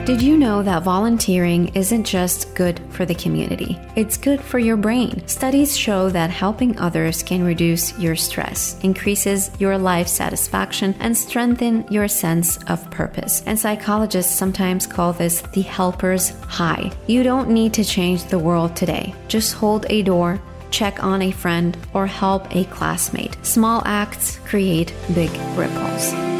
Did you know that volunteering isn't just good for the community? It's good for your brain. Studies show that helping others can reduce your stress, increases your life satisfaction, and strengthen your sense of purpose. And psychologists sometimes call this the helper's high. You don't need to change the world today. Just hold a door, check on a friend, or help a classmate. Small acts create big ripples.